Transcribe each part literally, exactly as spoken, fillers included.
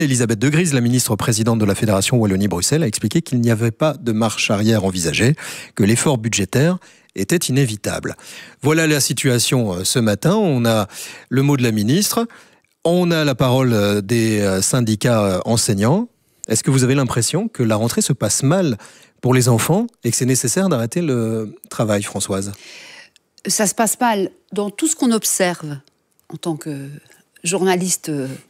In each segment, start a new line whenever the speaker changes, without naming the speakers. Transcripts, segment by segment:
Elisabeth De Gries, la ministre présidente de la Fédération Wallonie-Bruxelles, a expliqué qu'il n'y avait pas de marche arrière envisagée, que l'effort budgétaire était inévitable. Voilà la situation ce matin. On a le mot de la ministre, on a la parole des syndicats enseignants. Est-ce que vous avez l'impression que la rentrée se passe mal pour les enfants et que c'est nécessaire d'arrêter le travail, Françoise ?
Ça se passe mal dans tout ce qu'on observe en tant que journaliste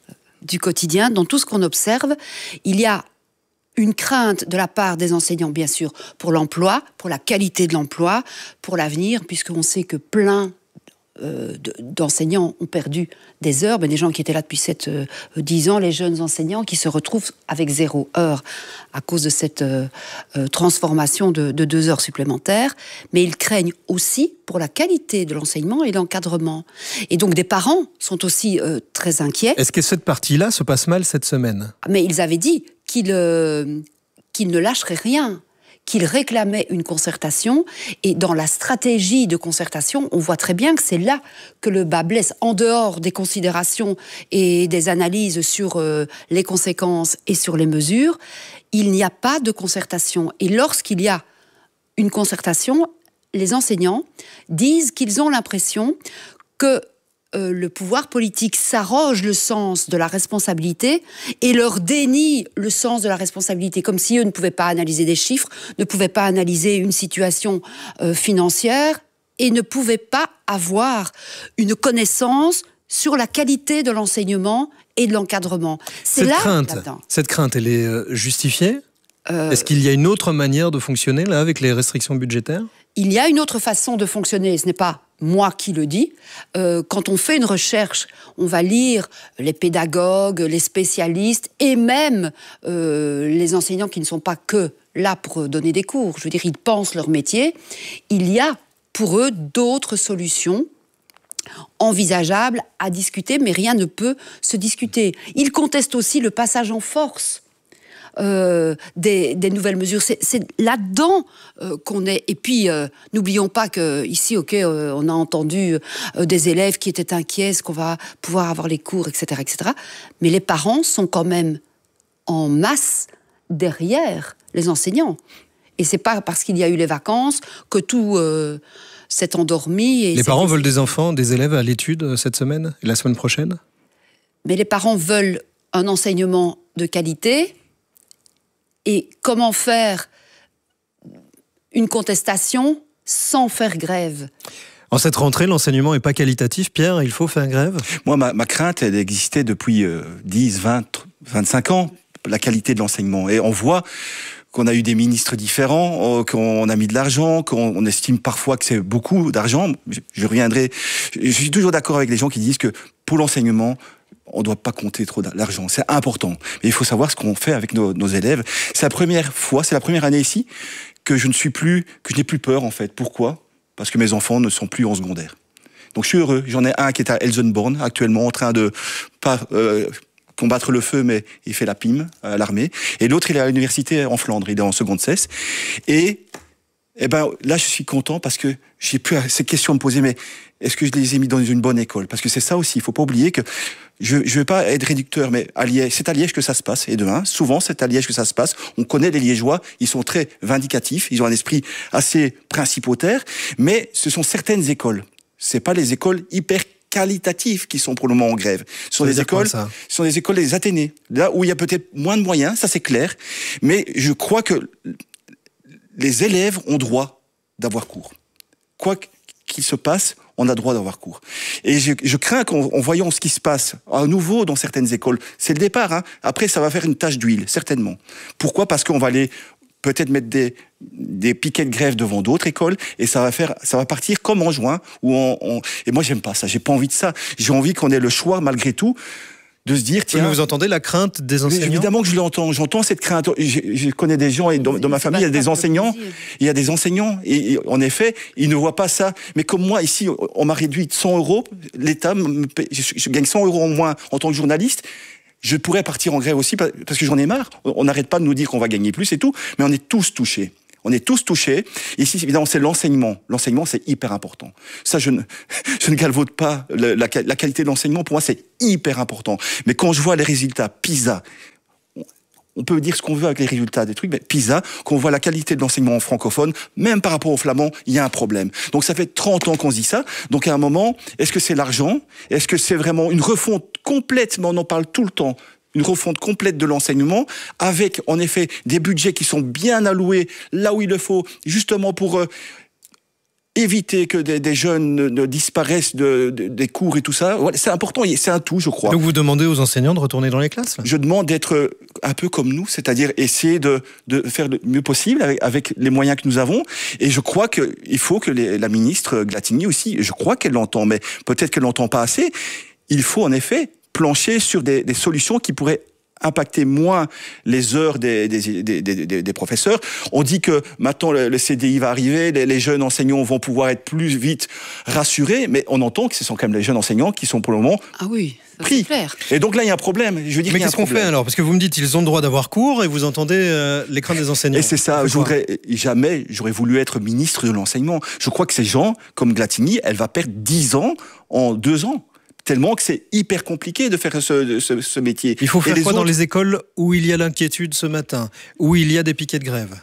du quotidien, dans tout ce qu'on observe. Il y a une crainte de la part des enseignants, bien sûr, pour l'emploi, pour la qualité de l'emploi, pour l'avenir, puisqu'on sait que plein euh, de, d'enseignants ont perdu des heures, ben des gens qui étaient là depuis sept, dix ans, les jeunes enseignants qui se retrouvent avec zéro heure à cause de cette euh, euh, transformation de, de deux heures supplémentaires. Mais ils craignent aussi pour la qualité de l'enseignement et l'encadrement. Et donc des parents sont aussi euh, très inquiets.
Est-ce que cette partie-là se passe mal cette semaine ?
Mais ils avaient dit qu'ils, euh, qu'ils ne lâcheraient rien, qu'ils réclamaient une concertation. Et dans la stratégie de concertation, on voit très bien que c'est là que le bât blesse, en dehors des considérations et des analyses sur euh, les conséquences et sur les mesures. Il n'y a pas de concertation. Et lorsqu'il y a une concertation, les enseignants disent qu'ils ont l'impression que Euh, le pouvoir politique s'arroge le sens de la responsabilité et leur dénie le sens de la responsabilité, comme si eux ne pouvaient pas analyser des chiffres, ne pouvaient pas analyser une situation euh, financière et ne pouvaient pas avoir une connaissance sur la qualité de l'enseignement et de l'encadrement. C'est
cette
là,
crainte,
là-dedans.
Cette crainte, elle est justifiée ?
euh,
Est-ce qu'il y a une autre manière de fonctionner là avec les restrictions budgétaires ?
Il y a une autre façon de fonctionner, ce n'est pas moi qui le dis. Euh, quand on fait une recherche, on va lire les pédagogues, les spécialistes et même euh, les enseignants qui ne sont pas que là pour donner des cours. Je veux dire, ils pensent leur métier. Il y a pour eux d'autres solutions envisageables à discuter, mais rien ne peut se discuter. Ils contestent aussi le passage en force Euh, des, des nouvelles mesures. C'est, c'est là-dedans euh, qu'on est. Et puis, euh, n'oublions pas qu'ici, ok, euh, on a entendu euh, des élèves qui étaient inquiets, est-ce qu'on va pouvoir avoir les cours, et cetera, et cetera. Mais les parents sont quand même en masse derrière les enseignants. Et c'est pas parce qu'il y a eu les vacances que tout euh, s'est endormi. Et
les parents veulent des enfants, des élèves à l'étude cette semaine et la semaine prochaine ?
Mais les parents veulent un enseignement de qualité. Et comment faire une contestation sans faire grève ?
En cette rentrée, l'enseignement n'est pas qualitatif. Pierre, il faut faire grève ?
Moi, ma, ma crainte, elle existait depuis euh, dix, vingt, vingt-cinq ans, la qualité de l'enseignement. Et on voit qu'on a eu des ministres différents, qu'on a mis de l'argent, qu'on estime parfois que c'est beaucoup d'argent. Je, je reviendrai. Je suis toujours d'accord avec les gens qui disent que pour l'enseignement, on ne doit pas compter trop d'argent, c'est important. Mais il faut savoir ce qu'on fait avec nos, nos élèves. C'est la première fois, c'est la première année ici que je ne suis plus, que je n'ai plus peur en fait. Pourquoi ? Parce que mes enfants ne sont plus en secondaire. Donc je suis heureux. J'en ai un qui est à Elsenborn actuellement en train de pas euh, combattre le feu, mais il fait la P I M à l'armée. Et l'autre, il est à l'université en Flandre, il est en seconde C E S. Et eh ben là, je suis content parce que j'ai plus ces questions à me poser. Mais est-ce que je les ai mis dans une bonne école ? Parce que c'est ça aussi. Il faut pas oublier que je ne veux pas être réducteur, mais à Liège, c'est à Liège que ça se passe. Et demain, souvent, c'est à Liège que ça se passe. On connaît les Liégeois. Ils sont très vindicatifs. Ils ont un esprit assez principautaire. Mais ce sont certaines écoles. C'est pas les écoles hyper qualitatives qui sont pour le moment en grève. Ce sont des écoles,
quoi,
ce sont des écoles des Athénées. Là où il y a peut-être moins de moyens, ça c'est clair. Mais je crois que les élèves ont droit d'avoir cours. Quoi qu'il se passe, on a droit d'avoir cours. Et je, je crains qu'en en voyant ce qui se passe à nouveau dans certaines écoles, c'est le départ, hein. Après ça va faire une tache d'huile, certainement. Pourquoi ? Parce qu'on va aller peut-être mettre des, des piquets de grève devant d'autres écoles et ça va faire, ça va partir comme en juin. Où on, on, et moi j'aime pas ça, j'ai pas envie de ça. J'ai envie qu'on ait le choix malgré tout de se dire, tiens...
Mais vous entendez la crainte des enseignants ?
Évidemment que je l'entends, j'entends cette crainte. Je, je connais des gens, et dans, dans ma famille, il y a des enseignants, il y a des enseignants, et, et en effet, ils ne voient pas ça. Mais comme moi, ici, on m'a réduit de cent euros, l'État, me paye, je, je gagne cent euros en moins en tant que journaliste, je pourrais partir en grève aussi, parce que j'en ai marre. On n'arrête pas de nous dire qu'on va gagner plus et tout, mais on est tous touchés. On est tous touchés. Ici, évidemment, c'est l'enseignement. L'enseignement, c'est hyper important. Ça, je ne, je ne galvaude pas. Le, la, la qualité de l'enseignement, pour moi, c'est hyper important. Mais quand je vois les résultats PISA, on peut dire ce qu'on veut avec les résultats des trucs, mais PISA, quand on voit la qualité de l'enseignement francophone, même par rapport au flamand, il y a un problème. Donc ça fait trente ans qu'on se dit ça. Donc à un moment, est-ce que c'est l'argent? Est-ce que c'est vraiment une refonte complète, mais on en parle tout le temps, une refonte complète de l'enseignement, avec en effet des budgets qui sont bien alloués là où il le faut, justement pour euh, éviter que des, des jeunes ne, ne disparaissent de, de, des cours et tout ça. Ouais, c'est important, c'est un tout, je crois.
Donc vous demandez aux enseignants de retourner dans les classes?
Je demande d'être un peu comme nous, c'est-à-dire essayer de, de faire le mieux possible avec, avec les moyens que nous avons. Et je crois qu'il faut que les, la ministre Glatigny aussi, je crois qu'elle l'entend, mais peut-être qu'elle l'entend pas assez. Il faut en effet plancher sur des, des solutions qui pourraient impacter moins les heures des, des, des, des, des professeurs. On dit que maintenant le, le C D I va arriver, les, les jeunes enseignants vont pouvoir être plus vite rassurés, mais on entend que ce sont quand même les jeunes enseignants qui sont pour le moment
ah oui,
pris.
Clair.
Et donc là, il y a un problème. Je veux dire,
mais qu'est-ce qu'on fait alors? Parce que vous me dites ils ont le droit d'avoir cours et vous entendez euh, les craintes des enseignants.
Et c'est ça, je voudrais, jamais j'aurais voulu être ministre de l'enseignement. Je crois que ces gens, comme Glatigny, elle va perdre dix ans en deux ans. Tellement que c'est hyper compliqué de faire ce, ce, ce métier.
Il faut faire quoi
autres...
dans les écoles où il y a l'inquiétude ce matin, où il y a des piquets de grève?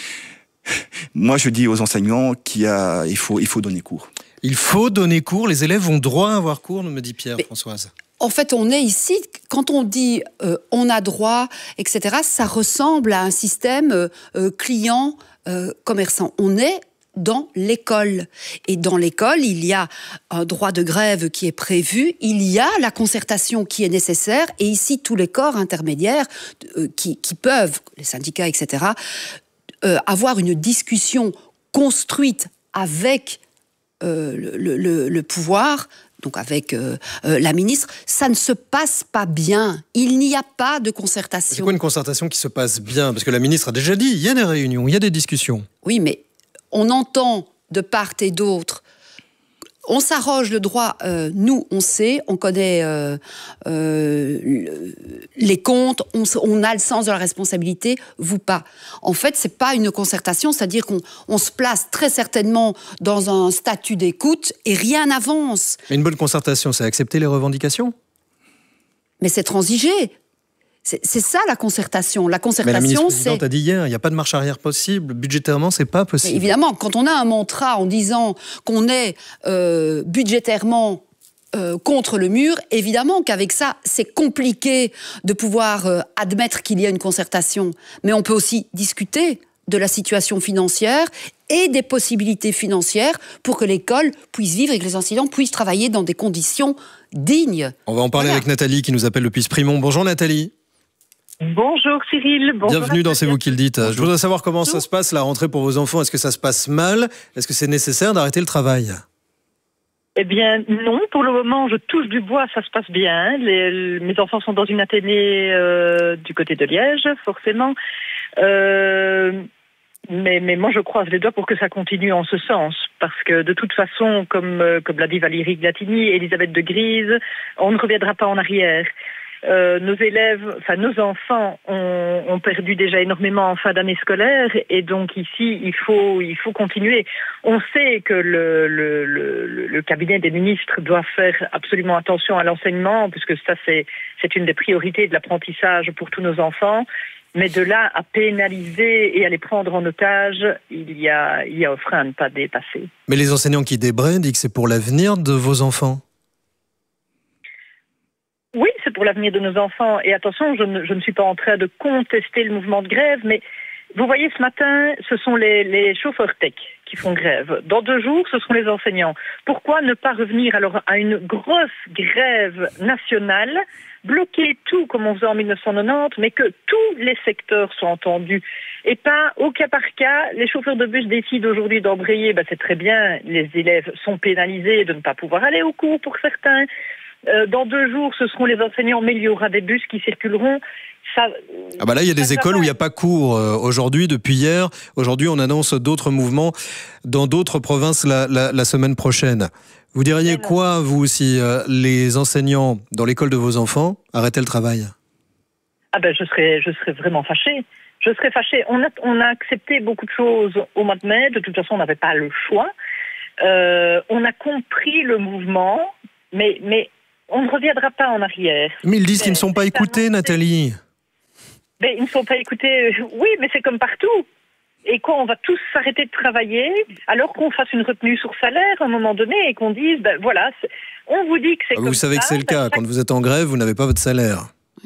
Moi, je dis aux enseignants qu'il a, il faut, il faut donner cours.
Il faut donner cours. Les élèves ont droit à avoir cours, me dit Pierre-Françoise.
En fait, on est ici, quand on dit euh, on a droit, et cetera, ça ressemble à un système euh, client-commerçant. Euh, on est dans l'école. Et dans l'école, il y a un droit de grève qui est prévu, il y a la concertation qui est nécessaire, et ici, tous les corps intermédiaires euh, qui, qui peuvent, les syndicats, et cetera, euh, avoir une discussion construite avec euh, le, le, le pouvoir, donc avec euh, euh, la ministre, ça ne se passe pas bien. Il n'y a pas de concertation.
C'est quoi une concertation qui se passe bien? Parce que la ministre a déjà dit, il y a des réunions, il y a des discussions.
Oui, mais on entend de part et d'autre, on s'arroge le droit, euh, nous on sait, on connaît euh, euh, les comptes, on, on a le sens de la responsabilité, vous pas. En fait, c'est pas une concertation, c'est-à-dire qu'on on se place très certainement dans un statut d'écoute et rien n'avance.
Mais une bonne concertation, c'est accepter les revendications?
Mais c'est transiger. C'est, c'est ça la concertation. La concertation,
mais la ministre
c'est...
présidente a dit hier, il n'y a pas de marche arrière possible. Budgétairement, c'est pas possible.
Mais évidemment, quand on a un mantra en disant qu'on est euh, budgétairement euh, contre le mur, évidemment qu'avec ça, c'est compliqué de pouvoir euh, admettre qu'il y a une concertation. Mais on peut aussi discuter de la situation financière et des possibilités financières pour que l'école puisse vivre et que les enseignants puissent travailler dans des conditions dignes.
On va en parler voilà. avec Nathalie qui nous appelle depuis Sprimont. Bonjour Nathalie.
Bonjour Cyril. Bonjour.
Bienvenue dans C'est vous qui le dites.
Bonjour.
Je voudrais savoir comment Bonjour. ça se passe la rentrée pour vos enfants. Est-ce que ça se passe mal? Est-ce que c'est nécessaire d'arrêter le travail?
Eh bien non, pour le moment je touche du bois, ça se passe bien. Les, mes enfants sont dans une athénée euh, du côté de Liège, forcément. Euh, mais, mais moi je croise les doigts pour que ça continue en ce sens. Parce que de toute façon, comme, euh, comme l'a dit Valérie Glatigny, Elisabeth de Grise, on ne reviendra pas en arrière. Euh, nos élèves, enfin nos enfants ont, ont perdu déjà énormément en fin d'année scolaire et donc ici il faut il faut continuer. On sait que le, le, le, le cabinet des ministres doit faire absolument attention à l'enseignement puisque ça c'est c'est une des priorités de l'apprentissage pour tous nos enfants. Mais de là à pénaliser et à les prendre en otage, il y a il y a un frein à ne pas dépasser.
Mais les enseignants qui débraient disent que c'est pour l'avenir de vos enfants.
Oui, c'est pour l'avenir de nos enfants. Et attention, je ne, je ne suis pas en train de contester le mouvement de grève, mais vous voyez, ce matin, ce sont les, les chauffeurs tech qui font grève. Dans deux jours, ce seront les enseignants. Pourquoi ne pas revenir alors à une grosse grève nationale, bloquer tout comme on faisait en mille neuf cent quatre-vingt-dix, mais que tous les secteurs soient entendus et pas au cas par cas. Les chauffeurs de bus décident aujourd'hui d'embrayer, ben c'est très bien, les élèves sont pénalisés de ne pas pouvoir aller au cours pour certains. Euh, dans deux jours, ce seront les enseignants, mais il y aura des bus qui circuleront. Ça,
ah bah là, il y a des écoles où il n'y a pas cours euh, aujourd'hui, depuis hier. Aujourd'hui, on annonce d'autres mouvements dans d'autres provinces la, la, la semaine prochaine. Vous diriez quoi, vous, si euh, les enseignants dans l'école de vos enfants arrêtaient le travail?
Ah ben je serais, je serais vraiment fâchée. Je serais fâchée. On a, on a accepté beaucoup de choses au mois de mai. De toute façon, on n'avait pas le choix. Euh, on a compris le mouvement, mais, mais on ne reviendra pas en arrière.
Mais ils disent qu'ils ne sont pas écoutés, Nathalie.
Mais ils ne sont pas écoutés. Oui, mais c'est comme partout. Et quoi, on va tous s'arrêter de travailler alors qu'on fasse une retenue sur salaire à un moment donné et qu'on dise, ben voilà, on vous dit que c'est
ah,
comme ça.
Vous savez que c'est le cas. Chaque... Quand vous êtes en grève, vous n'avez pas votre salaire.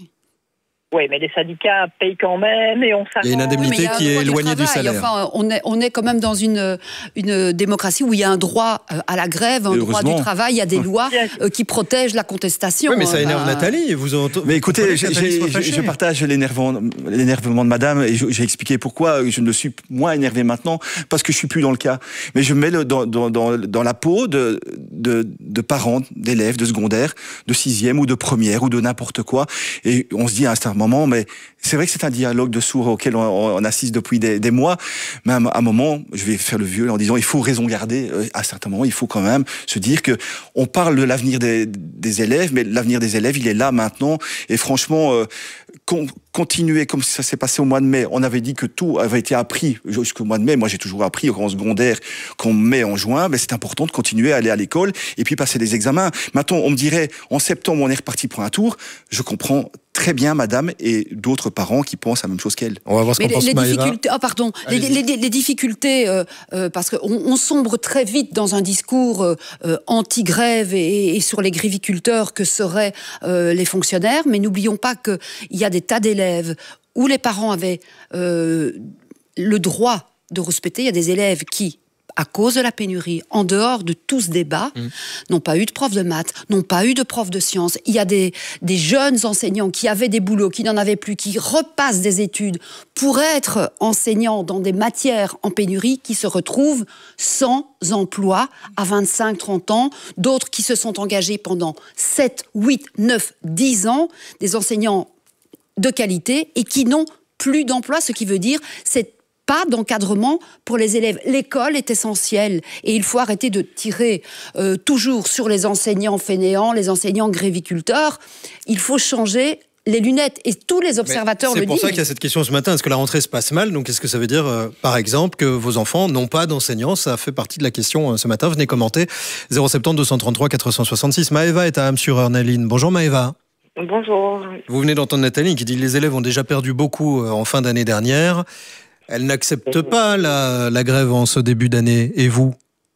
Oui, mais les syndicats payent quand même et on s'arrange.
Il y a une indemnité qui est éloignée du salaire.
Enfin, on est, on est quand même dans une, une démocratie où il y a un droit à la grève, un droit du travail, il y a des lois qui protègent la contestation.
Oui, mais ça énerve bah... Nathalie. Vous entend...
Mais écoutez, je, je, je partage l'énervement, l'énervement de madame et j'ai expliqué pourquoi je ne suis moins énervé maintenant, parce que je suis plus dans le cas. Mais je me mets le, dans, dans, dans, dans la peau de, de, de parents, d'élèves, de secondaire, de sixième ou de première ou de n'importe quoi. Et on se dit à un certain moment, mais c'est vrai que c'est un dialogue de sourds auquel on, on assiste depuis des, des mois, mais à un moment, je vais faire le vieux en disant il faut raison garder, à certains moments, il faut quand même se dire que on parle de l'avenir des, des élèves, mais l'avenir des élèves, il est là maintenant, et franchement, euh, con, continuer comme ça s'est passé au mois de mai, on avait dit que tout avait été appris jusqu'au mois de mai, moi j'ai toujours appris en secondaire qu'on met en juin, mais c'est important de continuer à aller à l'école et puis passer des examens. Maintenant, on me dirait, en septembre, on est reparti pour un tour, je comprends très bien, madame, et d'autres parents qui pensent la même chose qu'elle.
On va voir ce qu'on pense,
les
Maëva.
difficultés, oh pardon, les, les, les, les difficultés, euh, euh, parce qu'on on sombre très vite dans un discours euh, anti-grève et, et sur les gréviculteurs que seraient euh, les fonctionnaires, mais n'oublions pas qu'il y a des tas d'élèves où les parents avaient euh, le droit de respecter. Il y a des élèves qui, à cause de la pénurie, en dehors de tout ce débat, mmh. n'ont pas eu de prof de maths, n'ont pas eu de prof de sciences. Il y a des, des jeunes enseignants qui avaient des boulots, qui n'en avaient plus, qui repassent des études pour être enseignants dans des matières en pénurie, qui se retrouvent sans emploi à vingt-cinq trente ans. D'autres qui se sont engagés pendant sept, huit, neuf, dix ans, des enseignants de qualité et qui n'ont plus d'emploi, ce qui veut dire c'est pas d'encadrement pour les élèves. L'école est essentielle et il faut arrêter de tirer euh, toujours sur les enseignants fainéants, les enseignants gréviculteurs. Il faut changer les lunettes et tous les observateurs le disent.
C'est pour ça qu'il y a cette question ce matin. Est-ce que la rentrée se passe mal? Donc, est-ce que ça veut dire, euh, par exemple, que vos enfants n'ont pas d'enseignants? Ça fait partie de la question euh, ce matin. Venez commenter. zéro sept deux deux trente-trois quatre cent soixante-six. Maëva est à Ham-sur-Ornaline. Bonjour Maëva.
Bonjour.
Vous venez d'entendre Nathalie qui dit que les élèves ont déjà perdu beaucoup euh, en fin d'année dernière. Elle n'accepte pas la, la grève en ce début d'année. Et vous?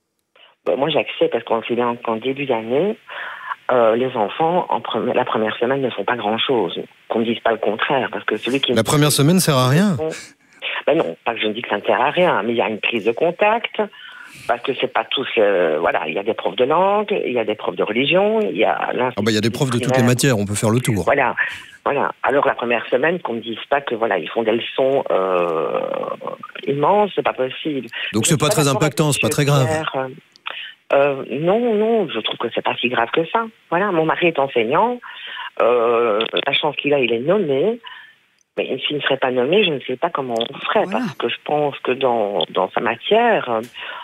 Ben, moi, j'accepte parce qu'on sait bien qu'en début d'année, euh, les enfants, en pre- la première semaine, ne font pas grand-chose. Qu'on ne dise pas le contraire. Parce que celui qui
la première semaine ne sert à rien?
Ben non, pas que je ne dis que ça ne sert à rien, mais il y a une prise de contact. Parce que c'est pas tous... Euh, voilà, il y a des profs de langue, il y a des profs de religion, il y a...
Ah bah, il y a des profs de toutes les matières, on peut faire le tour.
Voilà. Voilà. Alors la première semaine, qu'on ne dise pas que voilà, ils font des leçons euh, immenses, c'est pas possible.
Donc c'est pas, pas très impactant, c'est pas très grave.
Euh, non, non, je trouve que c'est pas si grave que ça. Voilà, mon mari est enseignant, euh, la chance qu'il a, il est nommé. Mais s'il ne serait pas nommé, je ne sais pas comment on ferait, voilà. Parce que je pense que dans dans sa matière,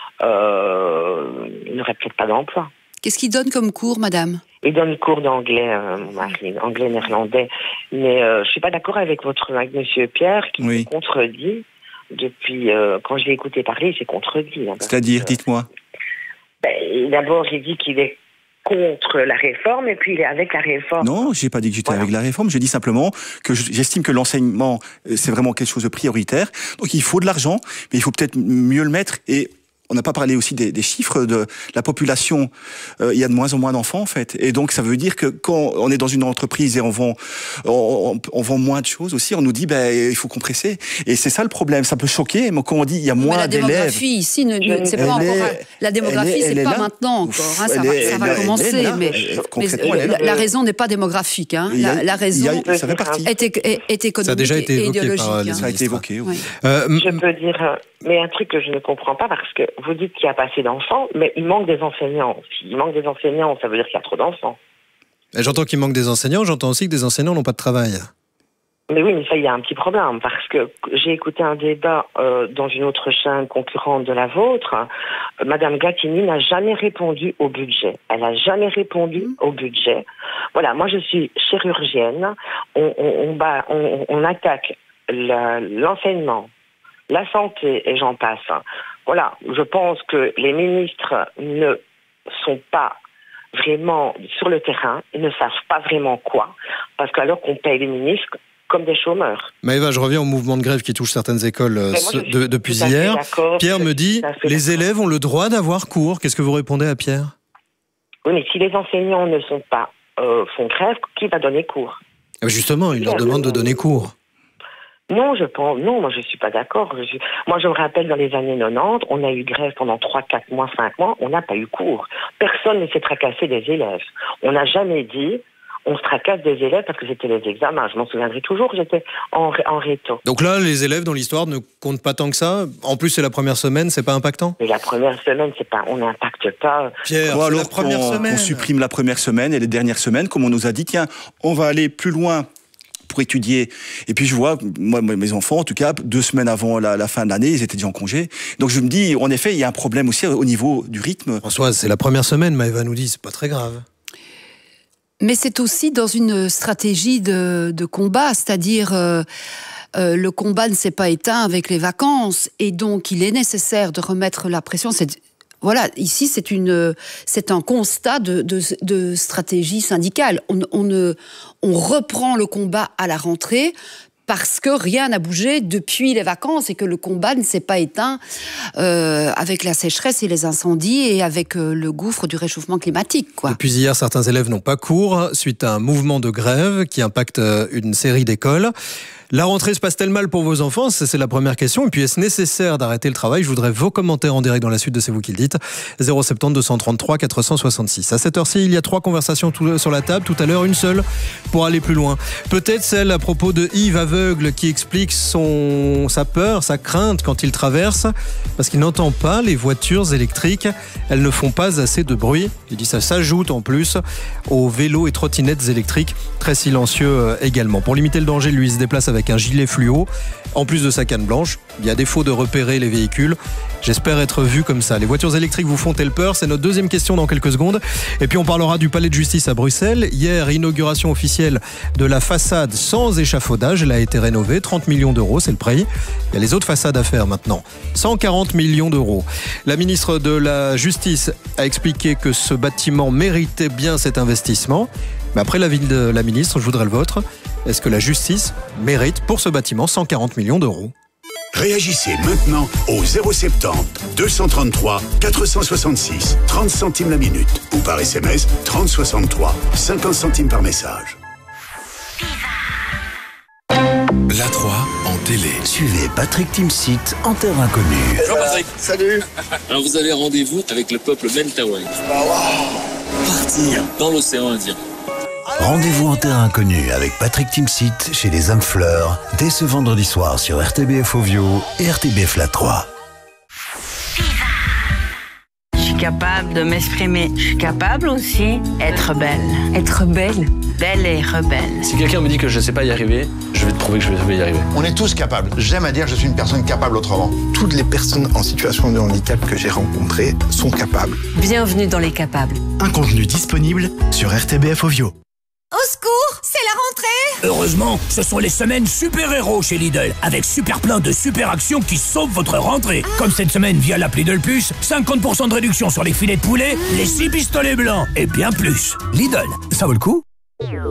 euh, il n'aurait peut-être pas d'emploi.
Qu'est-ce qu'il donne comme cours, madame?
Il donne cours d'anglais, euh, mon mari, anglais néerlandais. Mais euh, je suis pas d'accord avec votre avec Monsieur Pierre qui oui. me contredit depuis euh, quand je l'ai écouté parler, il s'est contredit. Hein,
C'est-à-dire, que, dites-moi.
Ben, d'abord, il dit qu'il est contre la réforme et puis il est avec la réforme.
Non, j'ai pas dit que j'étais voilà. avec la réforme. Je dis simplement que j'estime que l'enseignement c'est vraiment quelque chose de prioritaire. Donc il faut de l'argent, mais il faut peut-être mieux le mettre et on n'a pas parlé aussi des, des chiffres de la population. Euh, il y a de moins en moins d'enfants, en fait. Et donc, ça veut dire que quand on est dans une entreprise et on vend, on, on vend moins de choses aussi, on nous dit, ben, il faut compresser. Et c'est ça le problème. Ça peut choquer, mais quand on dit, il y a moins d'élèves.
La démographie, ici, ne, ne, c'est pas encore. Est, la démographie, est, c'est pas là. Maintenant encore. Hein, ça, va, est, ça va commencer. Là, mais mais la, la raison n'est pas démographique. Hein. La, a, la raison
a, ça fait partie.
Est, est, est économique
ça a déjà été
et idéologique.
Par,
hein.
Ça a été évoqué, oui.
oui. Euh, Je peux dire, mais un truc que je ne comprends pas, parce que vous dites qu'il n'y a pas assez d'enfants, mais il manque des enseignants. S'il manque des enseignants, ça veut dire qu'il y a trop d'enfants.
Et j'entends qu'il manque des enseignants, j'entends aussi que des enseignants n'ont pas de travail.
Mais oui, mais ça, il y a un petit problème, parce que j'ai écouté un débat euh, dans une autre chaîne concurrente de la vôtre. Euh, Madame Gattini n'a jamais répondu au budget. Elle n'a jamais répondu mmh. au budget. Voilà, moi je suis chirurgienne. On, on, on, bat, on, on attaque la, l'enseignement, la santé, et j'en passe. Voilà, je pense que les ministres ne sont pas vraiment sur le terrain, ils ne savent pas vraiment quoi, parce qu'alors qu'on paye les ministres comme des chômeurs.
Maëva, je reviens au mouvement de grève qui touche certaines écoles moi, ce, de, depuis hier. Pierre me dit, les élèves ont le droit d'avoir cours. Qu'est-ce que vous répondez à Pierre?
Oui, mais si les enseignants ne sont pas euh, font grève, qui va donner cours?
Justement, il leur demande de donner cours.
Non, je pense, non, moi je suis pas d'accord. Je suis... Moi je me rappelle dans les années quatre-vingt-dix, on a eu grève pendant trois, quatre mois, cinq mois, on n'a pas eu cours. Personne ne s'est tracassé des élèves. On n'a jamais dit on se tracasse des élèves parce que c'était les examens. Je m'en souviendrai toujours, j'étais en, en réto.
Donc là, les élèves dans l'histoire ne comptent pas tant que ça. En plus, c'est la première semaine, c'est pas impactant.
Mais la première semaine, c'est pas, on n'impacte pas.
Pierre,
bon, alors
la première
on,
semaine.
on supprime la première semaine et les dernières semaines, comme on nous a dit, tiens, on va aller plus loin pour étudier. Et puis je vois, moi, mes enfants, en tout cas, deux semaines avant la, la fin de l'année, ils étaient déjà en congé. Donc je me dis, en effet, il y a un problème aussi au niveau du rythme.
Françoise, c'est la première semaine, Maëva nous dit, c'est pas très grave.
Mais c'est aussi dans une stratégie de, de combat, c'est-à-dire euh, euh, le combat ne s'est pas éteint avec les vacances, et donc il est nécessaire de remettre la pression. C'est, voilà, ici c'est une, c'est un constat de, de, de stratégie syndicale. On, on, ne, on reprend le combat à la rentrée, parce que rien n'a bougé depuis les vacances et que le combat ne s'est pas éteint euh, avec la sécheresse et les incendies et avec euh, le gouffre du réchauffement climatique, quoi.
Depuis hier, certains élèves n'ont pas cours suite à un mouvement de grève qui impacte une série d'écoles. La rentrée se passe-t-elle mal pour vos enfants? C'est la première question. Et puis, est-ce nécessaire d'arrêter le travail? Je voudrais vos commentaires en direct dans la suite de C'est vous qui le dites. zéro sept zéro deux cent trente-trois quatre cent soixante-six. À cette heure-ci, il y a trois conversations tout, sur la table. Tout à l'heure, une seule pour aller plus loin. Peut-être celle à propos de Yves aveugle qui explique son, sa peur, sa crainte quand il traverse parce qu'il n'entend pas les voitures électriques. Elles ne font pas assez de bruit. Il dit ça s'ajoute en plus aux vélos et trottinettes électriques. Très silencieux également. Pour limiter le danger, lui, il se déplace avec un gilet fluo, en plus de sa canne blanche. Il y a défaut de repérer les véhicules. J'espère être vu comme ça. Les voitures électriques vous font-elles peur? C'est notre deuxième question dans quelques secondes. Et puis on parlera du palais de justice à Bruxelles. Hier, inauguration officielle de la façade sans échafaudage. Elle a été rénovée, trente millions d'euros, c'est le prix. Il y a les autres façades à faire maintenant. cent quarante millions d'euros. La ministre de la Justice a expliqué que ce bâtiment méritait bien cet investissement. Mais après l'avis de la ministre, je voudrais le vôtre. Est-ce que la justice mérite pour ce bâtiment cent quarante millions d'euros?
Réagissez maintenant au zéro sept zéro deux cent trente-trois quatre cent soixante-six, trente centimes la minute, ou par S M S trente soixante-trois, cinquante centimes par message.
La trois en télé.
Suivez Patrick Timsit en terre inconnue.
Bonjour Patrick.
Salut.
Alors vous avez rendez-vous avec le peuple Mentawai.
Bah wow.
Partir dans l'océan Indien.
Rendez-vous en terre inconnue avec Patrick Timsit chez les âmes fleurs dès ce vendredi soir sur R T B F Ovio et R T B F La trois.
Je suis capable de m'exprimer. Je suis capable aussi d'être belle. Être belle Belle et rebelle.
Si quelqu'un me dit que je ne sais pas y arriver, je vais te prouver que je vais y arriver.
On est tous capables. J'aime à dire que je suis une personne capable autrement. Toutes les personnes en situation de handicap que j'ai rencontrées sont capables.
Bienvenue dans les capables.
Un contenu disponible sur R T B F Ovio.
Au secours, c'est la rentrée!
Heureusement, ce sont les semaines super-héros chez Lidl, avec super plein de super actions qui sauvent votre rentrée. Ah. Comme cette semaine via l'app Lidl Plus, cinquante pour cent de réduction sur les filets de poulet, mmh. les six pistolets blancs et bien plus. Lidl, ça vaut le coup?